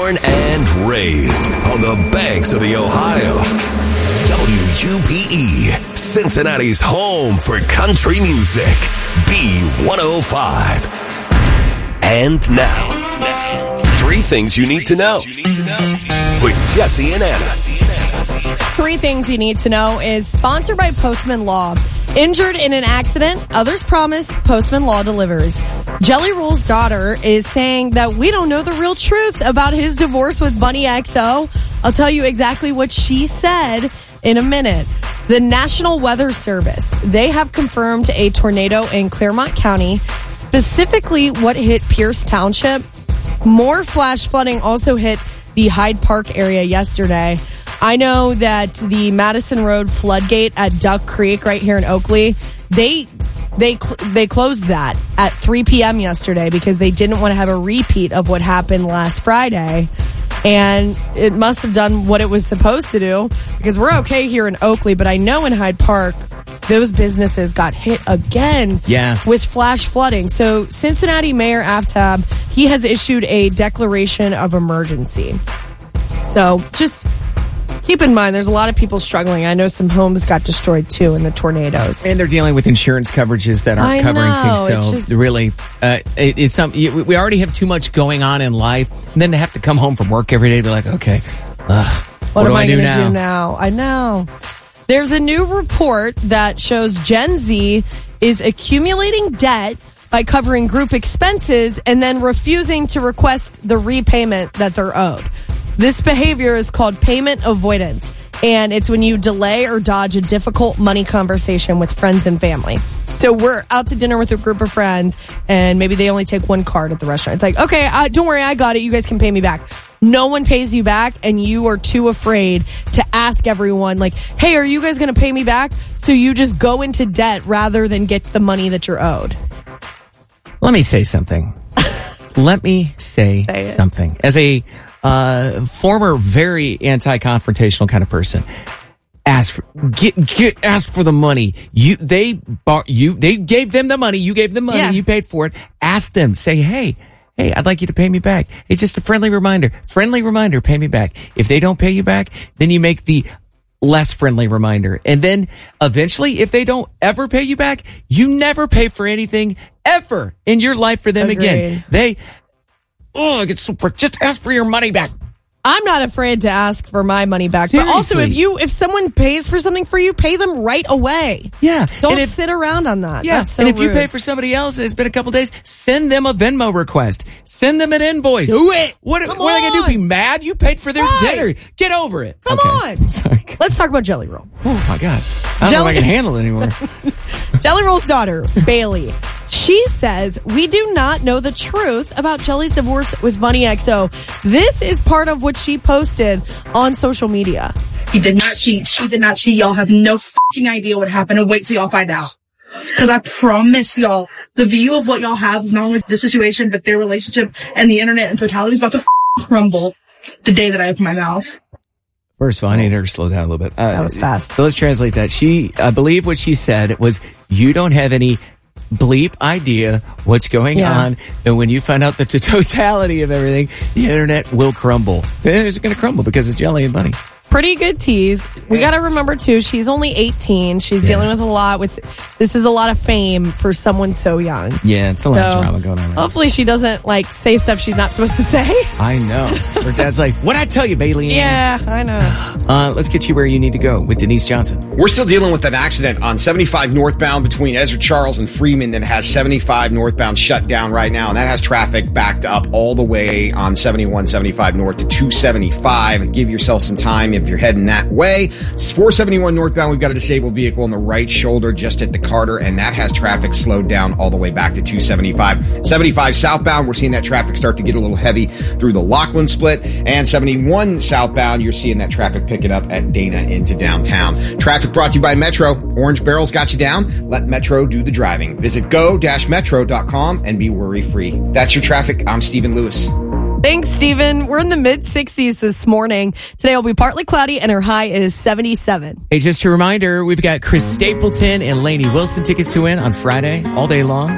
Born and raised on the banks of the Ohio. WUPE, Cincinnati's home for country music. B105. And now, 3 things you need to know with Jesse and Anna. 3 things you need to know is sponsored by Postman Law. Injured in an accident, others promise, Postman Law delivers. Jelly Roll's daughter is saying that we don't know the real truth about his divorce with Bunny XO. I'll tell you exactly what she said in a minute. The National Weather Service, they have confirmed a tornado in Clermont County, specifically what hit Pierce Township. More flash flooding also hit the Hyde Park area yesterday. I know that the Madison Road floodgate at Duck Creek right here in Oakley, they closed that at 3 p.m. yesterday because they didn't want to have a repeat of what happened last Friday. And it must have done what it was supposed to do because we're okay here in Oakley, but I know in Hyde Park, those businesses got hit again with flash flooding. So Cincinnati Mayor Aftab, he has issued a declaration of emergency. So just keep in mind, there's a lot of people struggling. I know some homes got destroyed, too, in the tornadoes. And they're dealing with insurance coverages that aren't covering things. So really, it's something. We already have too much going on in life. And then to have to come home from work every day and be like, okay, what am I going to do now? I know. There's a new report that shows Gen Z is accumulating debt by covering group expenses and then refusing to request the repayment that they're owed. This behavior is called payment avoidance, and it's when you delay or dodge a difficult money conversation with friends and family. So we're out to dinner with a group of friends, and maybe they only take one card at the restaurant. It's like, okay, don't worry, I got it. You guys can pay me back. No one pays you back, and you are too afraid to ask everyone, like, hey, are you guys going to pay me back? So you just go into debt rather than get the money that you're owed. Let me say something. Let me say something. As a former very anti-confrontational kind of person, ask for the money. They gave them the money. You gave them money. Yeah. You paid for it. Ask them. Say, hey, I'd like you to pay me back. It's just a friendly reminder. Pay me back. If they don't pay you back, then you make the less friendly reminder. And then eventually, if they don't ever pay you back, you never pay for anything ever in your life for them again. I get super. Just ask for your money back. I'm not afraid to ask for my money back. Seriously. But also, if someone pays for something for you, pay them right away. Yeah. Don't sit around on that. Yeah. That's so and if rude. you pay for somebody else and it's been a couple days, send them a Venmo request. Send them an invoice. Do it. What are they going to do? Be mad? You paid for their dinner. Get over it. Come on. Sorry. Let's talk about Jelly Roll. Oh, my God. I don't know if I can handle it anymore. Jelly Roll's daughter, Bailey. She says, we do not know the truth about Jelly's divorce with Bunny XO. This is part of what she posted on social media. He did not cheat. She did not cheat. Y'all have no fucking idea what happened, and wait till y'all find out. Because I promise y'all, the view of what y'all have, not only the situation, but their relationship and the internet in totality is about to crumble the day that I open my mouth. First of all, I need her to slow down a little bit. That was fast. So let's translate that. I believe what she said was, you don't have any bleep idea what's going on, and when you find out the totality of everything, the internet will crumble. It's going to crumble because it's Jelly and Bunny. Pretty good tease. We got to remember too, she's only 18. She's dealing with a lot this is a lot of fame for someone so young. Yeah, it's a lot of drama going on. Right hopefully she doesn't say stuff she's not supposed to say. I know. Her dad's like, what'd I tell you, Bailey? Yeah, I know. Let's get you where you need to go with Denise Johnson. We're still dealing with an accident on 75 northbound between Ezra Charles and Freeman that has 75 northbound shut down right now, and that has traffic backed up all the way on 71, 75 north to 275. Give yourself some time if you're heading that way. It's 471 northbound. We've got a disabled vehicle on the right shoulder just at the Carter, and that has traffic slowed down all the way back to 275. 75 southbound, we're seeing that traffic start to get a little heavy through the Laughlin split, and 71 southbound, you're seeing that traffic picking up at Dana into downtown. Traffic brought to you by Metro. Orange Barrel's got you down. Let Metro do the driving. Visit go-metro.com and be worry-free. That's your traffic. I'm Stephen Lewis. Thanks, Stephen. We're in the mid-60s this morning. Today will be partly cloudy, and our high is 77. Hey, just a reminder, we've got Chris Stapleton and Lainey Wilson tickets to win on Friday all day long.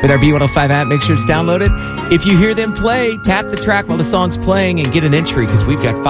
with our B105 app. Make sure it's downloaded. If you hear them play, tap the track while the song's playing and get an entry because we've got